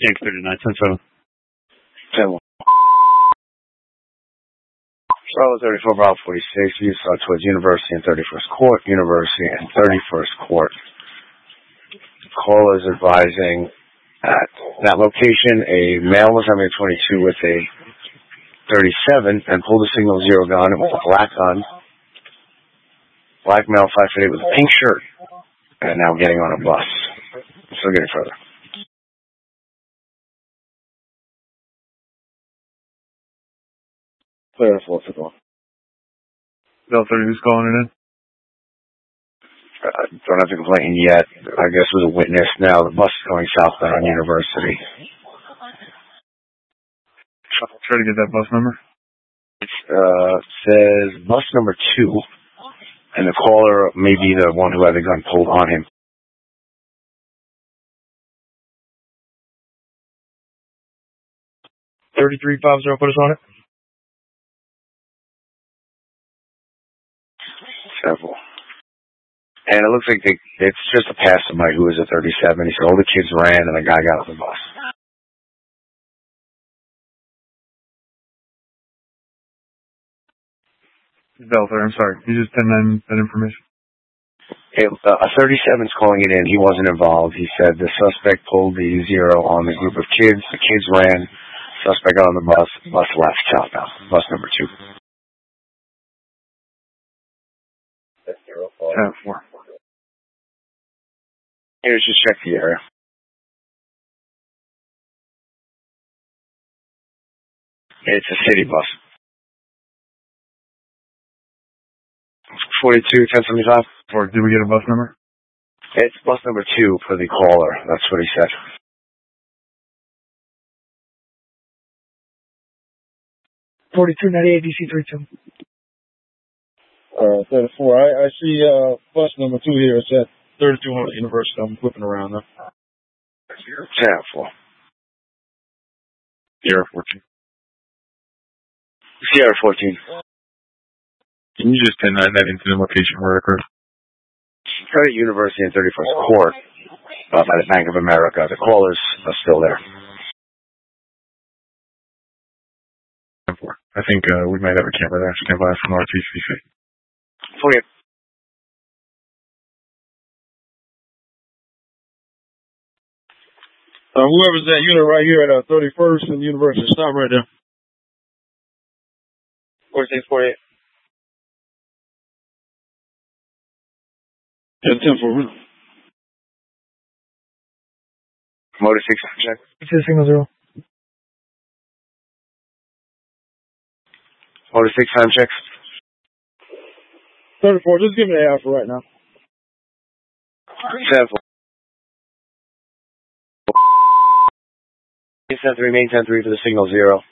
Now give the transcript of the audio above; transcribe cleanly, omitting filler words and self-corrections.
Yank 39, 10-7. 10-1. Charlotte 34, Bravo 46, you saw towards University and 31st Court, University and 31st Court. Caller is advising at that location, a male was having a 22 with a 37 and pulled a signal 0 gun with a black gun. Black male, 5'8" with a pink shirt, and now getting on a bus. Still getting further. Clear the 4th to go. Bell 30, who's calling it in? Don't have to complain yet. I guess was a witness. Now the bus is going southbound on University. Try to get that bus number. Says bus number 2, and the caller may be the one who had the gun pulled on him. $33.50, put us on it. Several. And it looks like it's just a passerby who was a 37. He said all the kids ran and the guy got off the bus. Belfair, I'm sorry. You just 10-9 that information. A 37's calling it in. He wasn't involved. He said the suspect pulled the 0 on the group of kids. The kids ran. Suspect got on the bus. Bus left southbound. Bus number 2. 10-4. Here's just check the area. It's a city bus. 42, 1075. Or did we get a bus number? It's bus number 2 for the caller. That's what he said. $42.98 DC 32. 34. I see bus number 2 here. It's at 3200 University. I'm flipping around now. 10-4. Sierra 14. Sierra 14. Can you just 10-9 that incident location where it occurred? Credit University and 31st Court by the Bank of America. The callers are still there. 10-4. I think we might have a camera there. Stand by from RTCC. 48. Whoever's that unit right here at 31st and University, stop right there. 46, 48. Yeah, 10-4. Motor 6, check. It's a signal 0. Motor 6, time checks. 34, just give me the half for right now. 10-4. 10-3, remain 10-3 for the signal 0.